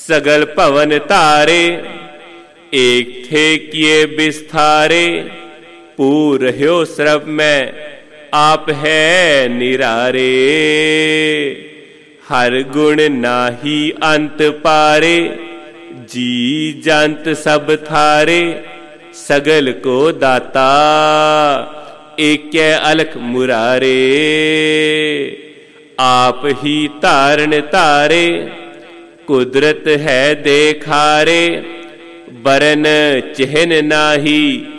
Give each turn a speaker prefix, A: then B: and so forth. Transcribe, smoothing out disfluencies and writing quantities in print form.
A: सगल भवन तारे, एक थे किए विस्तारे, पूर ह्यो श्रव में आप है निरारे। हर गुण नाही अंत पारे, जी जंत सब थारे, सगल को दाता एक अलख मुरारे। आप ही तारण तारे, कुदरत है देखारे, बरन चिन्ह नाही